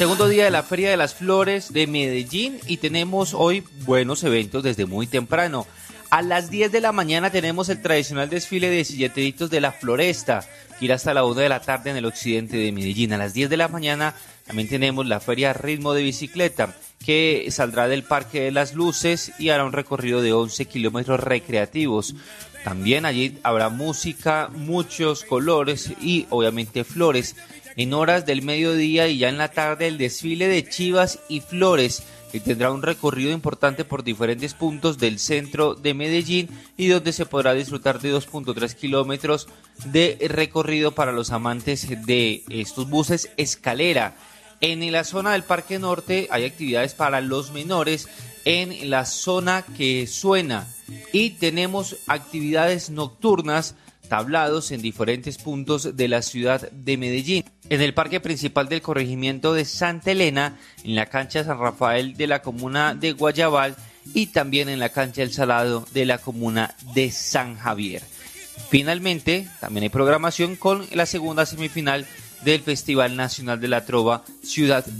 Segundo día de la Feria de las Flores de Medellín y tenemos hoy buenos eventos desde muy temprano. A las 10 de la mañana tenemos el tradicional desfile de silleteritos de la Floresta, que irá hasta la 1 de la tarde en el occidente de Medellín. A las 10 de la mañana también tenemos la Feria Ritmo de Bicicleta, que saldrá del Parque de las Luces y hará un recorrido de 11 kilómetros recreativos. También allí habrá música, muchos colores y obviamente flores. En horas del mediodía y ya en la tarde el desfile de chivas y flores, que tendrá un recorrido importante por diferentes puntos del centro de Medellín y donde se podrá disfrutar de 2.3 kilómetros de recorrido para los amantes de estos buses escalera. En la zona del Parque Norte hay actividades para los menores en la zona que suena y tenemos actividades nocturnas, tablados en diferentes puntos de la ciudad de Medellín. En el parque principal del corregimiento de Santa Elena, en la cancha San Rafael de la comuna de Guayabal y también en la cancha El Salado de la comuna de San Javier. Finalmente, también hay programación con la segunda semifinal del Festival Nacional de la Trova Ciudad